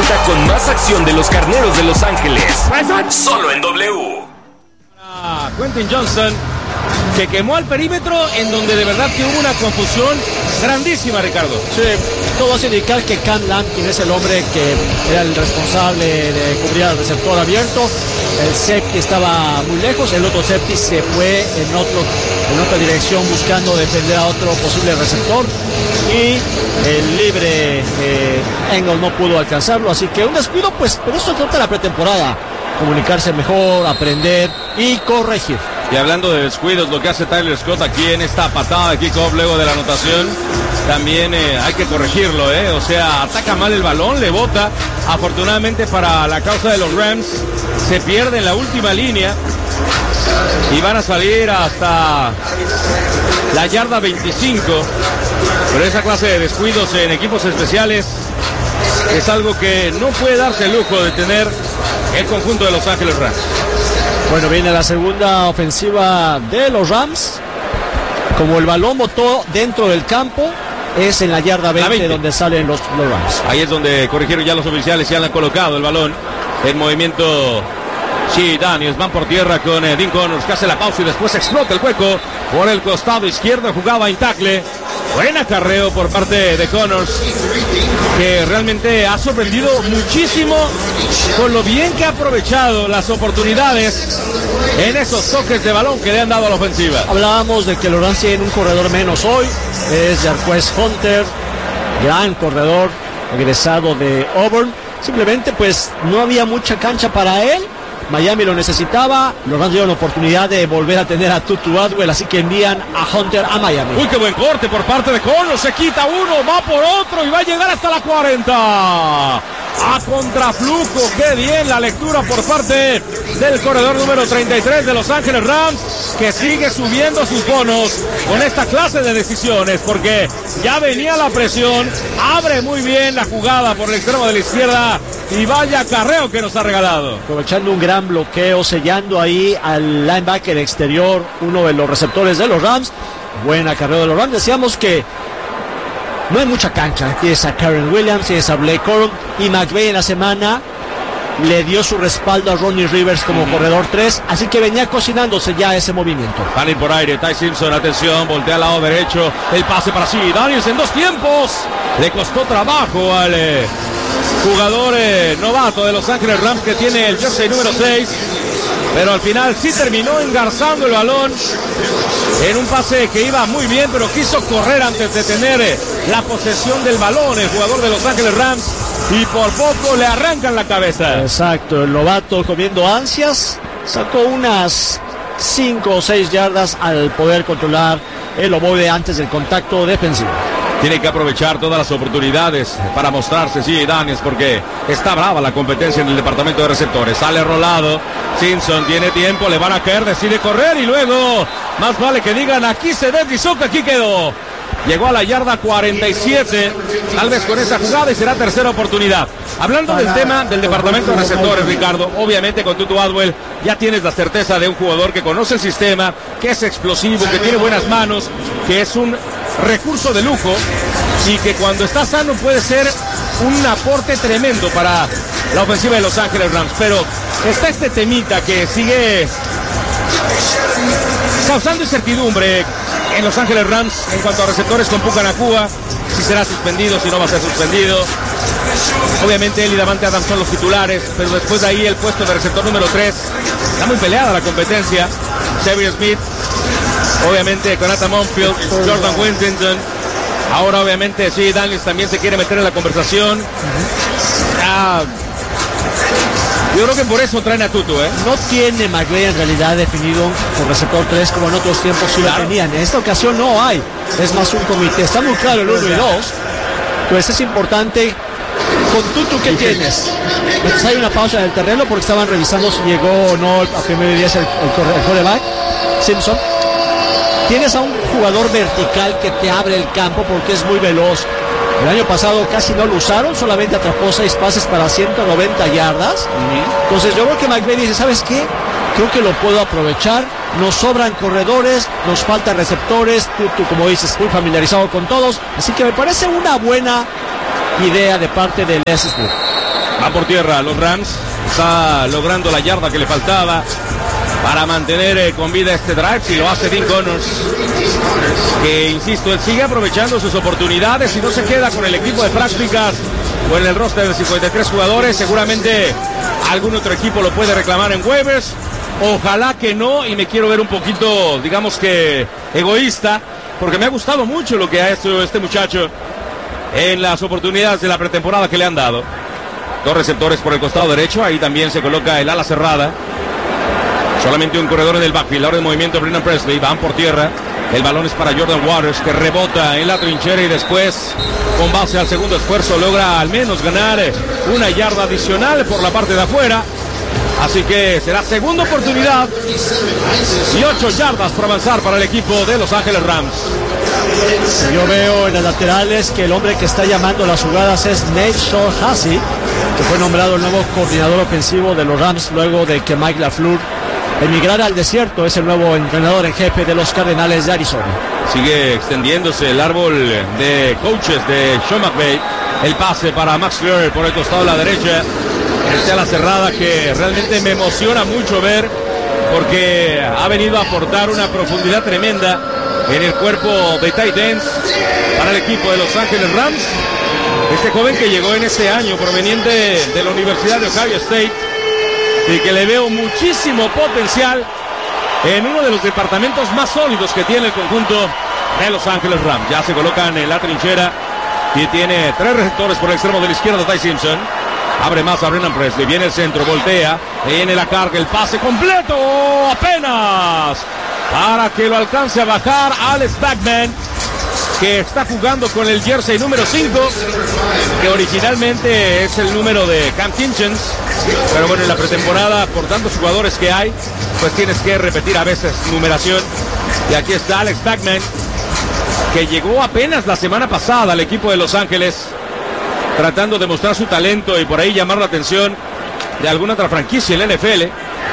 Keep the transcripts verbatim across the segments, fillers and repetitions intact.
Disfruta con más acción de los Carneros de Los Ángeles. Solo en W. Ah, Quentin Johnson, que quemó al perímetro en donde de verdad que hubo una confusión grandísima, Ricardo. Sí, todo hace indicar que Cam Lampkin es el hombre que era el responsable de cubrir al receptor abierto. El safety estaba muy lejos, el otro safety se fue en, otro, en otra dirección buscando defender a otro posible receptor y el libre eh, Engel no pudo alcanzarlo, así que un descuido, pues, pero eso trata la pretemporada, comunicarse mejor, aprender y corregir. Y hablando de descuidos, lo que hace Tyler Scott aquí en esta patada de kickoff luego de la anotación, también eh, hay que corregirlo, ¿eh? O sea, ataca mal el balón, le bota. Afortunadamente para la causa de los Rams, se pierde en la última línea y van a salir hasta la yarda veinticinco. Pero esa clase de descuidos en equipos especiales es algo que no puede darse el lujo de tener el conjunto de Los Ángeles Rams. Bueno, viene la segunda ofensiva de los Rams. Como el balón botó dentro del campo, es en la yarda veinte, la veinte. Donde salen los, los Rams. Ahí es donde corrigieron ya los oficiales, ya le han colocado el balón en movimiento. Sí, Daniels van por tierra con eh, Dean Connors, que hace la pausa y después explota el hueco por el costado izquierdo, jugaba en tackle. Buen acarreo por parte de Connors, que realmente ha sorprendido muchísimo con lo bien que ha aprovechado las oportunidades en esos toques de balón que le han dado a la ofensiva. Hablábamos de que los Rams tienen un corredor menos hoy, es Jarquez Hunter, gran corredor, egresado de Auburn. Simplemente pues no había mucha cancha para él. Miami lo necesitaba, los Rams dieron la oportunidad de volver a tener a Tutu Atwell, así que envían a Hunter a Miami. Uy, qué buen corte por parte de Connors, se quita uno, va por otro y va a llegar hasta la cuarenta. A contraflujo, qué bien la lectura por parte del corredor número treinta y tres de Los Ángeles Rams, que sigue subiendo sus bonos con esta clase de decisiones, porque ya venía la presión, abre muy bien la jugada por el extremo de la izquierda y vaya carreo que nos ha regalado. Aprovechando un gran bloqueo, sellando ahí al linebacker exterior, uno de los receptores de los Rams. Buen acarreo de los Rams. Decíamos que no hay mucha cancha. Tienes a Karen Williams, tienes a Blake Corum, y McVay en la semana le dio su respaldo a Ronnie Rivers como uh-huh. corredor tres, así que venía cocinándose ya ese movimiento. Van a ir por aire, Ty Simpson, atención, voltea al lado derecho, el pase para sí, Daniels en dos tiempos, le costó trabajo al eh, jugador eh, novato de Los Ángeles Rams, que tiene el jersey número seis, pero al final sí terminó engarzando el balón en un pase que iba muy bien, pero quiso correr antes de tener eh, la posesión del balón el jugador de Los Ángeles Rams, y por poco le arrancan la cabeza. Exacto, el novato comiendo ansias, sacó unas cinco o seis yardas al poder controlar el ovoide antes del contacto defensivo. Tiene que aprovechar todas las oportunidades para mostrarse, sí, Daniels, porque está brava la competencia en el departamento de receptores. Sale rolado, Simpson tiene tiempo, le van a caer, decide correr y luego más vale que digan aquí se deslizó, que aquí quedó. Llegó a la yarda cuarenta y siete, tal vez con esa jugada, y será tercera oportunidad. Hablando del tema del departamento de receptores, Ricardo, obviamente con Tutu Atwell ya tienes la certeza de un jugador que conoce el sistema, que es explosivo, que tiene buenas manos, que es un recurso de lujo y que cuando está sano puede ser un aporte tremendo para la ofensiva de Los Ángeles Rams. Pero está este temita que sigue causando incertidumbre en Los Ángeles Rams en cuanto a receptores con Puka Nacua, si será suspendido, si no va a ser suspendido. Obviamente él y Davante Adams son los titulares, pero después de ahí el puesto de receptor número tres, está muy peleada la competencia. Xavier Smith, obviamente Conata Monfield, Jordan Whittington, ahora obviamente sí, Daniels también se quiere meter en la conversación. Ah, yo creo que por eso traen a Tutu, ¿eh? No tiene McVay en realidad definido por receptor tres como en otros tiempos sí claro. lo tenían. En esta ocasión no hay. Es más un comité. Está muy claro el uno y dos. Pues es importante. Con Tutu, ¿qué tienes? Pues hay una pausa en el terreno porque estaban revisando si llegó o no a primer día el, el, el quarterback, Simpson. Tienes a un jugador vertical que te abre el campo porque es muy veloz. El año pasado casi no lo usaron, solamente atrapó seis pases para ciento noventa yardas. Uh-huh. Entonces yo creo que McVay dice, ¿sabes qué? Creo que lo puedo aprovechar. Nos sobran corredores, nos faltan receptores. Tutu, como dices, muy familiarizado con todos. Así que me parece una buena idea de parte del S S B. Va por tierra los Rams. Está logrando la yarda que le faltaba para mantener eh, con vida este drive. Si lo hace Dean Connors, que insisto, él sigue aprovechando sus oportunidades y no se queda con el equipo de prácticas o en el roster de cincuenta y tres jugadores. Seguramente algún otro equipo lo puede reclamar en waivers. Ojalá que no, y me quiero ver un poquito, digamos que egoísta, porque me ha gustado mucho lo que ha hecho este muchacho en las oportunidades de la pretemporada que le han dado. Dos receptores por el costado derecho, ahí también se coloca el ala cerrada. Solamente un corredor en el backfield. Ahora el movimiento de Brennan Presley, van por tierra. El balón es para Jordan Waters, que rebota en la trinchera y después, con base al segundo esfuerzo, logra al menos ganar una yarda adicional por la parte de afuera. Así que será segunda oportunidad y ocho yardas por avanzar para el equipo de Los Ángeles Rams. Yo veo en las laterales que el hombre que está llamando las jugadas es Nate Shaw-Hassey, que fue nombrado el nuevo coordinador ofensivo de los Rams luego de que Mike LaFleur emigrara al desierto. Es el nuevo entrenador en jefe de los Cardenales de Arizona. Sigue extendiéndose el árbol de coaches de Sean McVay. El pase para Max Fleur por el costado de la derecha. Este a la cerrada que realmente me emociona mucho ver, porque ha venido a aportar una profundidad tremenda en el cuerpo de tight ends para el equipo de Los Ángeles Rams. Este joven que llegó en este año proveniente de la Universidad de Ohio State y que le veo muchísimo potencial en uno de los departamentos más sólidos que tiene el conjunto de Los Ángeles Rams. Ya se colocan en la trinchera y tiene tres receptores por el extremo de la izquierda, Ty Simpson. Abre más a Brennan Presley, viene el centro, voltea, viene la carga, el pase completo, apenas, para que lo alcance a bajar Alex Bachman, que está jugando con el jersey número cinco, que originalmente es el número de Cam Kinchens, pero bueno, en la pretemporada, por tantos jugadores que hay, pues tienes que repetir a veces numeración, y aquí está Alex Bachman, que llegó apenas la semana pasada al equipo de Los Ángeles, tratando de mostrar su talento y por ahí llamar la atención de alguna otra franquicia en la N F L,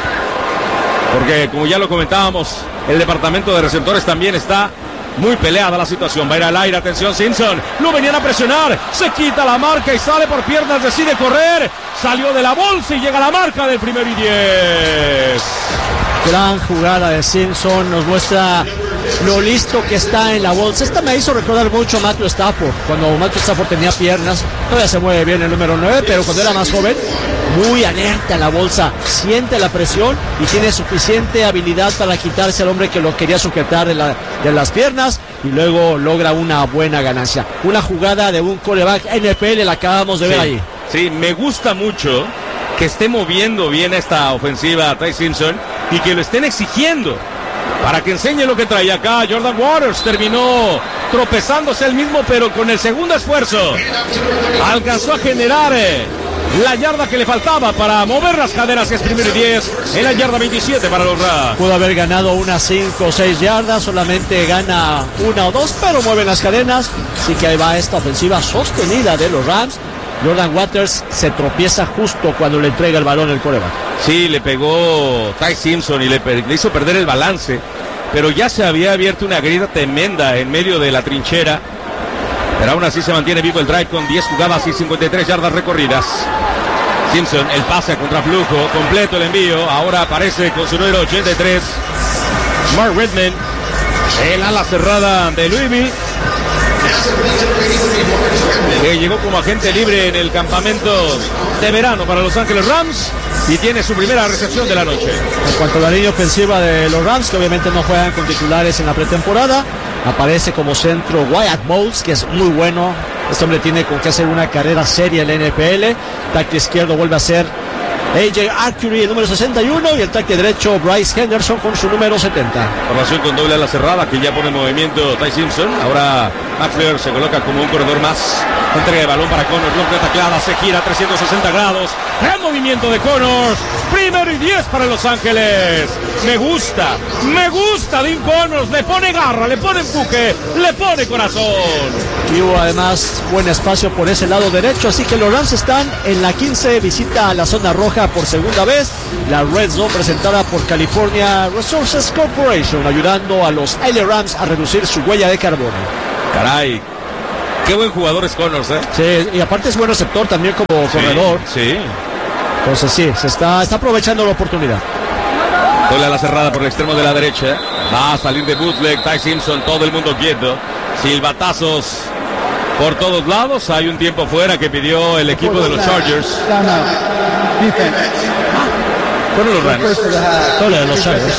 porque como ya lo comentábamos, el departamento de receptores también está muy peleada la situación. Va a ir al aire, atención Simpson, lo venían a presionar, se quita la marca y sale por piernas, decide correr, salió de la bolsa y llega a la marca del primero y diez. Gran jugada de Simpson, nos muestra lo listo que está en la bolsa. Esta me hizo recordar mucho a Matthew Stafford, cuando Matthew Stafford tenía piernas. Todavía se mueve bien el número nueve, pero cuando era más joven, muy alerta en la bolsa, siente la presión y tiene suficiente habilidad para quitarse al hombre que lo quería sujetar de, la, de las piernas, y luego logra una buena ganancia. Una jugada de un quarterback N F L, la acabamos de ver sí, ahí. Sí, me gusta mucho que esté moviendo bien esta ofensiva Ty Simpson y que lo estén exigiendo para que enseñe lo que trae acá. Jordan Waters terminó tropezándose él mismo, pero con el segundo esfuerzo alcanzó a generar eh, la yarda que le faltaba para mover las cadenas, que es primero y diez en la yarda veintisiete para los Rams. Pudo haber ganado unas cinco o seis yardas, solamente gana una o dos, pero mueven las cadenas, así que ahí va esta ofensiva sostenida de los Rams. Jordan Waters se tropieza justo cuando le entrega el balón el quarterback. Sí, le pegó Ty Simpson y le, le hizo perder el balance, pero ya se había abierto una grieta tremenda en medio de la trinchera, pero aún así se mantiene vivo el drive con diez jugadas y cincuenta y tres yardas recorridas. Simpson, el pase a contraflujo, completo el envío, ahora aparece con su número ochenta y tres, Mark Redmond, el ala cerrada de Louisville, que llegó como agente libre en el campamento de verano para Los Ángeles Rams y tiene su primera recepción de la noche. En cuanto a la línea ofensiva de los Rams, que obviamente no juegan con titulares en la pretemporada, aparece como centro Wyatt Bowles, que es muy bueno. Este hombre tiene con qué hacer una carrera seria en la N F L. Tackle izquierdo vuelve a ser A J Arcuri, el número sesenta y uno, y el tackle derecho Bryce Henderson con su número setenta. Formación con doble ala cerrada que ya pone en movimiento Ty Simpson. Ahora Max Fleur se coloca como un corredor más. Entrega de balón para Connors, bloque de taclada, se gira trescientos sesenta grados. Gran movimiento de Connors. Primero y diez para Los Ángeles. Me gusta, me gusta Dean Connors. Le pone garra, le pone empuje, le pone corazón. Y hubo además buen espacio por ese lado derecho, así que los Rams están en la quince, visita a la zona roja por segunda vez. La Red Zone presentada por California Resources Corporation, ayudando a los L A Rams a reducir su huella de carbono. Caray, Qué buen jugador es Connors, ¿eh? Sí, y aparte es buen receptor también como sí, corredor. Sí. Entonces sí, se está, está aprovechando la oportunidad. Doble a la cerrada por el extremo de la derecha. Va a salir de bootleg Ty Simpson, todo el mundo quieto. Silbatazos por todos lados. Hay un tiempo fuera que pidió el equipo de los Chargers. Fueron los Rams. Doble de los Chargers.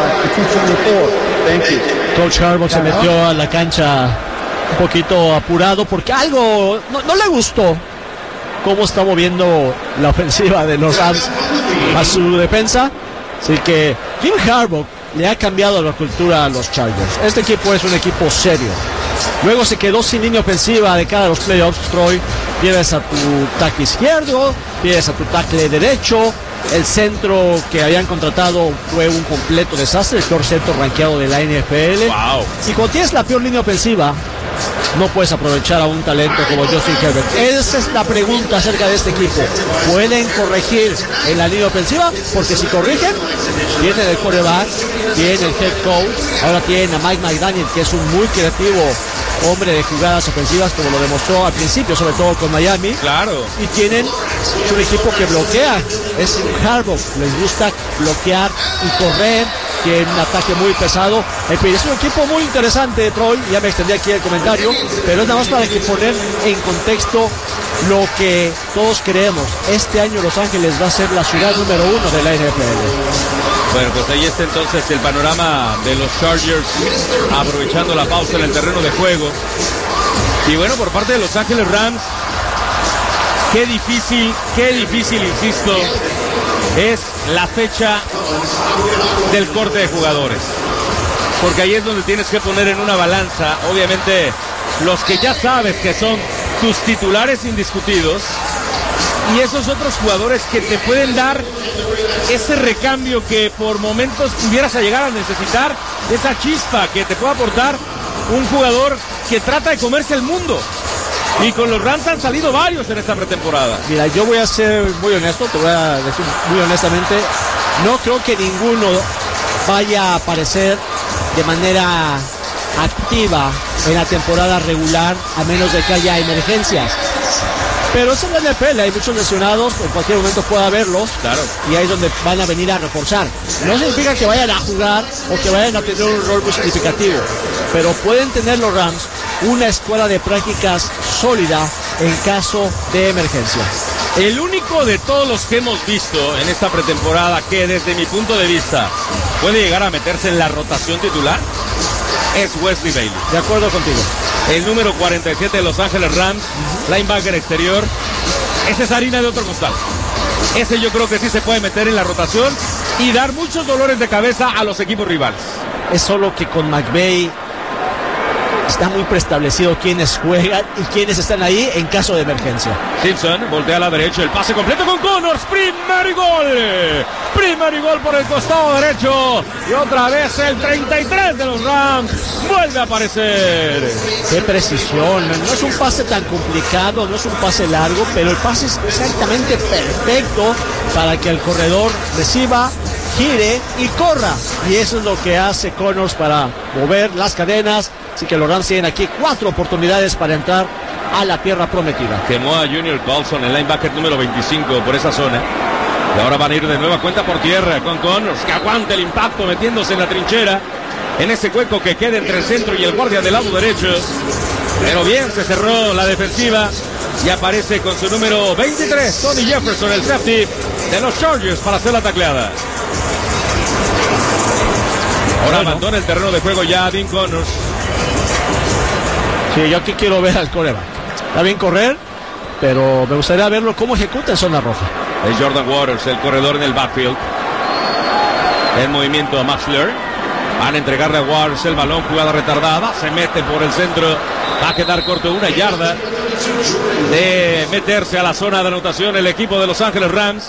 Coach Harbaugh se metió a la cancha un poquito apurado porque algo no, no le gustó cómo está moviendo la ofensiva de los Rams a su defensa. Así que Jim Harbaugh le ha cambiado la cultura a los Chargers. Este equipo es un equipo serio. Luego se quedó sin línea ofensiva de cara a los playoffs, Troy. Pierdes a tu tackle izquierdo, pierdes a tu tackle derecho. El centro que habían contratado fue un completo desastre, el peor centro rankeado de la N F L. Wow. Y cuando tienes la peor línea ofensiva, no puedes aprovechar a un talento como Justin Herbert. Esa es la pregunta acerca de este equipo. ¿Pueden corregir en la línea ofensiva? Porque si corrigen, tienen el quarterback, tienen el head coach, ahora tienen a Mike McDaniel, que es un muy creativo hombre de jugadas ofensivas, como lo demostró al principio, sobre todo con Miami. Claro. Y tienen un equipo que bloquea. Es Harbaugh, les gusta bloquear y correr. Tiene un ataque muy pesado. Es un equipo muy interesante, Troy. Ya me extendí aquí el comentario, pero es nada más para que poner en contexto lo que todos creemos. Este año Los Ángeles va a ser la ciudad número uno de la N F L. Bueno, pues ahí está entonces el panorama de los Chargers, aprovechando la pausa en el terreno de juego. Y bueno, por parte de Los Ángeles Rams, qué difícil, qué difícil, insisto, es la fecha del corte de jugadores. Porque ahí es donde tienes que poner en una balanza, obviamente, los que ya sabes que son tus titulares indiscutidos y esos otros jugadores que te pueden dar ese recambio que por momentos pudieras llegar a necesitar, esa chispa que te puede aportar un jugador que trata de comerse el mundo. Y con los Rams han salido varios en esta pretemporada. Mira, yo voy a ser muy honesto, te voy a decir muy honestamente, no creo que ninguno vaya a aparecer de manera activa en la temporada regular, a menos de que haya emergencias. Pero es en la N F L, hay muchos lesionados, en cualquier momento puede haberlos. Claro. Y ahí es donde van a venir a reforzar. No significa que vayan a jugar o que vayan a tener un rol muy significativo, pero pueden tener los Rams una escuela de prácticas sólida en caso de emergencia. El único de todos los que hemos visto en esta pretemporada que desde mi punto de vista puede llegar a meterse en la rotación titular es Wesley Bailey. De acuerdo contigo. El número cuarenta y siete de Los Ángeles Rams, linebacker exterior. Ese es harina de otro costal. Ese yo creo que sí se puede meter en la rotación y dar muchos dolores de cabeza a los equipos rivales. Es solo que con McVay está muy preestablecido quiénes juegan y quiénes están ahí en caso de emergencia. Simpson voltea a la derecha, el pase completo con Connors, primer y gol. Primer y gol por el costado derecho. Y otra vez el treinta y tres de los Rams vuelve a aparecer. Qué precisión, no es un pase tan complicado, no es un pase largo, pero el pase es exactamente perfecto para que el corredor reciba, gire y corra. Y eso es lo que hace Connors para mover las cadenas. Así que los Rams tienen aquí cuatro oportunidades para entrar a la tierra prometida. Quemó a Junior Colson, el linebacker número veinticinco, por esa zona. Y ahora van a ir de nueva cuenta por tierra con Connors, que aguanta el impacto metiéndose en la trinchera, en ese hueco que queda entre el centro y el guardia del lado derecho. Pero bien, se cerró la defensiva y aparece con su número veintitrés, Tony Jefferson, el safety de los Chargers, para hacer la tacleada. Ahora bueno, abandona el terreno de juego ya Dean Connors. Sí, yo aquí quiero ver al quarterback. Está bien correr, pero me gustaría verlo cómo ejecuta en zona roja. Es Jordan Waters, el corredor en el backfield. En movimiento a Max Lear. Van a entregarle a Waters el balón, jugada retardada. Se mete por el centro. Va a quedar corto una yarda de meterse a la zona de anotación el equipo de Los Ángeles Rams.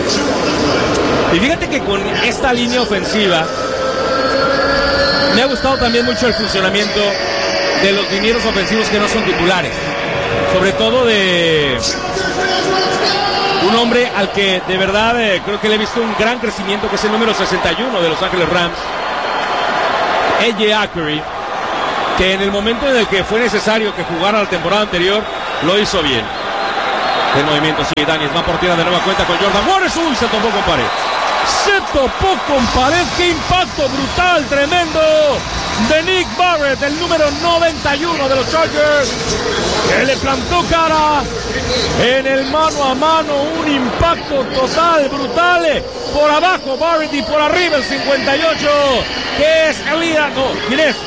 Y fíjate que con esta línea ofensiva me ha gustado también mucho el funcionamiento de los linieros ofensivos que no son titulares. Sobre todo de un hombre al que de verdad eh, creo que le he visto un gran crecimiento, que es el número sesenta y uno de Los Ángeles Rams, A J Ackery, que en el momento en el que fue necesario que jugara la temporada anterior, lo hizo bien. El movimiento sigue Daniels, va por tierra de nueva cuenta con Jordan Morris. Uy, se topó con pared. Se topó con pared. Qué impacto brutal, tremendo de Nick Barrett, el número noventa y uno de los Chargers, que le plantó cara en el mano a mano. Un impacto total, brutal. Por abajo Barrett y por arriba el cincuenta y ocho, que es Elida. No, ¿quién es?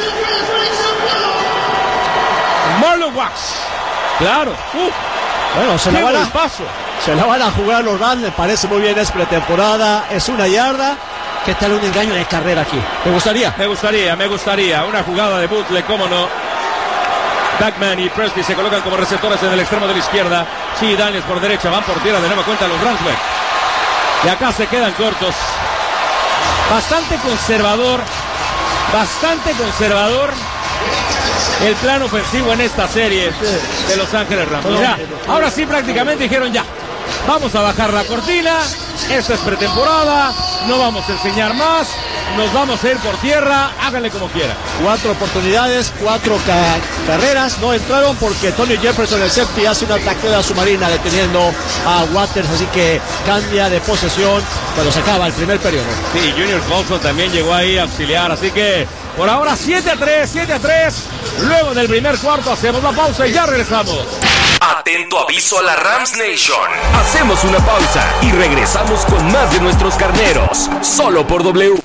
Marlon Wax. Claro. Uh. Bueno, se la, van a, se la van a jugar los Rams, me parece muy bien, es pretemporada, es una yarda. ¿Qué tal un engaño de carrera aquí? ¿Te gustaría? Me gustaría, me gustaría. Una jugada de bootleg, cómo no. Backman y Presley se colocan como receptores en el extremo de la izquierda. Sí, Daniels por derecha, van por tierra de nueva cuenta los Rams. Y acá se quedan cortos. Bastante conservador, bastante conservador el plan ofensivo en esta serie de Los Ángeles Rams. Ya, ahora sí prácticamente dijeron ya, vamos a bajar la cortina, esta es pretemporada, no vamos a enseñar más, nos vamos a ir por tierra, háganle como quieran. Cuatro oportunidades, cuatro ca- carreras, no entraron porque Tony Jefferson, el safety, hace una taclea submarina deteniendo a Waters, así que cambia de posesión cuando se acaba el primer periodo. Sí, Junior Colson también llegó ahí a auxiliar, así que por ahora siete a tres, siete a tres. Luego del primer cuarto hacemos la pausa y ya regresamos. Atento aviso a la Rams Nation. Hacemos una pausa y regresamos con más de nuestros carneros. Solo por W.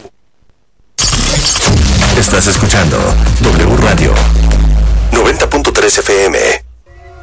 Estás escuchando W Radio noventa punto tres F M.